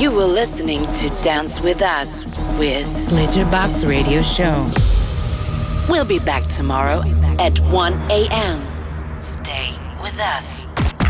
You were listening to Dance With Us with Glitterbox Radio Show. We'll be back tomorrow at 1 a.m. Stay with us.